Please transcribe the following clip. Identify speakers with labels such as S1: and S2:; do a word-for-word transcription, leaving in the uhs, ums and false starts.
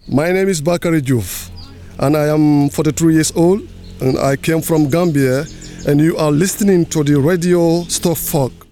S1: My name is Bakari Diouf, and I am forty-three years old, and I came from Gambia, and you are listening to the radio Stuff Folk.